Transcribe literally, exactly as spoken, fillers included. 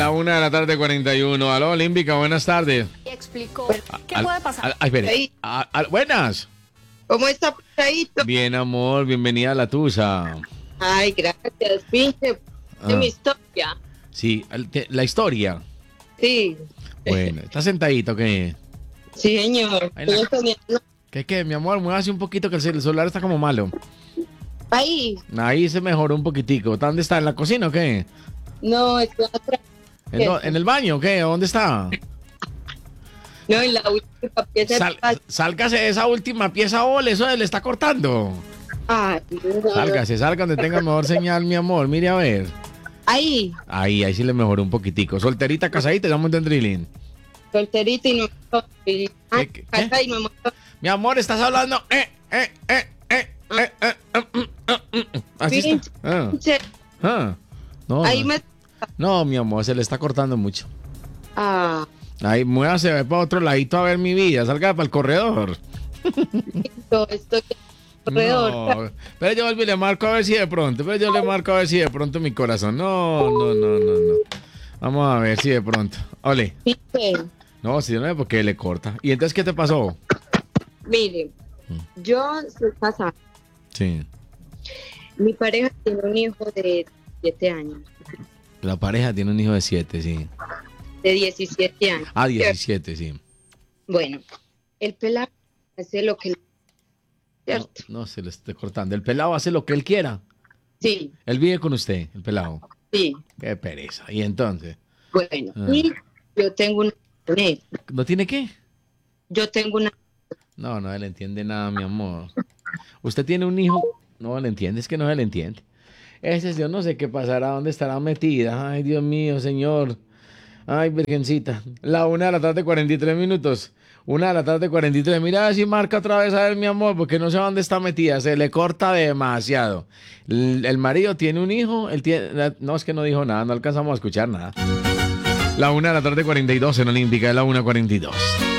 La una de la tarde, cuarenta y uno. Aló, Olímpica, buenas tardes. Y explicó qué Al- puede pasar. al- ay, espere. Al- al- buenas. ¿Cómo está, Pasadito? Bien, amor, bienvenida a la Tusa. Ay, gracias, pinche. Ah. De mi historia. Sí, al- te- la historia. Sí, Bueno, ¿está sentadito o qué? sí, señor. Ay, la- Estoy sosteniendo- ¿Qué, qué? Mi amor, muévase un poquito que el cel- el celular está como malo. Ahí. Ahí se mejoró un poquitico. ¿Dónde está? ¿En la cocina o qué? No, estoy atrás. ¿En, do- en el baño o qué? ¿Dónde está? No, en la última pieza Sal- de paz. sálgase de esa última pieza, ole, eso le está cortando. Ay, no. Sálgase, salga donde tenga mejor señal, mi amor. Mire a ver. Ahí, Ahí, ahí sí le mejoró un poquitico. Solterita, casadita, estamos en drilling. solterita y no y- ah, ¿Qué- qué? casada y no hemos- Mi amor, estás hablando. Eh, eh, eh, eh, eh, eh, eh, mm, mm, mm. Así está. Ah, pinche. ah. No, Ahí no. me. No, mi amor, se le está cortando mucho. Ah, Ahí, muévase, ve para otro ladito a ver mi vida. Salga para el corredor. listo, estoy alrededor. No, pero yo volví, le marco a ver si de pronto. Pero yo le marco a ver si de pronto mi corazón. No, no, no, no, no. Vamos a ver si de pronto. Ole. Pinche. No, si no es porque le corta. ¿Y entonces qué te pasó? Mire, Mm. yo soy casada. Sí. Mi pareja tiene un hijo de siete años. La pareja tiene un hijo de siete, sí. De diecisiete años. Ah, diecisiete, sí. Bueno, el pelado hace lo que... No, ¿Cierto? no se le esté cortando. El pelado hace lo que él quiera. Sí, Él vive con usted, el pelado. sí. Qué pereza. ¿Y entonces? Bueno, Ah. y yo tengo una... con él. ¿No tiene qué? Yo tengo una... No, no se le entiende nada, mi amor. Usted tiene un hijo, no le entiende, es que no se le entiende. Ese yo no sé qué pasará, dónde estará metida. Ay, Dios mío, señor. Ay, virgencita. La una de la tarde, cuarenta y tres minutos. Una de la tarde, cuarenta y tres. Mira a ver si marca otra vez a ver, mi amor, porque no sé dónde está metida. Se le corta demasiado. El, el marido tiene un hijo, él tiene... No, es que no dijo nada, no alcanzamos a escuchar nada. La una de la tarde, cuarenta y dos en Olímpica, es la una cuarenta y dos.